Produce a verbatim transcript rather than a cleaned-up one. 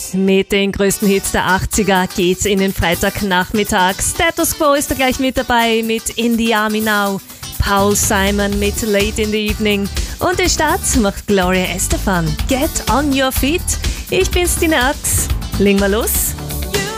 Mit den größten Hits der achtziger geht's in den Freitagnachmittag. Status Quo ist da gleich mit dabei mit In the Army Now. Paul Simon mit Late in the Evening. Und den Start macht Gloria Estefan. Get on your feet. Ich bin's, die Nax. Leg mal los.